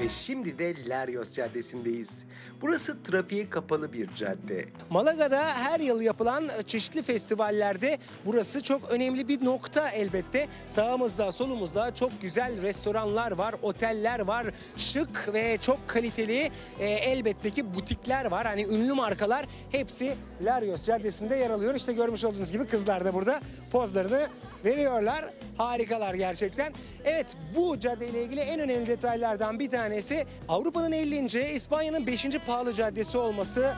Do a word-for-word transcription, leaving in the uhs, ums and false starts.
Ve şimdi de Larios Caddesi'ndeyiz. Burası trafiğe kapalı bir cadde. Malaga'da her yıl yapılan çeşitli festivallerde burası çok önemli bir nokta elbette. Sağımızda, solumuzda çok güzel restoranlar var, oteller var, şık ve çok kaliteli e, elbette ki butikler var. Hani ünlü markalar hepsi Larios Caddesi'nde yer alıyor. İşte görmüş olduğunuz gibi kızlar da burada pozlarını veriyorlar. Harikalar gerçekten. Evet, bu caddeyle ilgili en önemli detaylardan bir tanesi Avrupa'nın ellinci, İspanya'nın beşinci pahalı caddesi olması.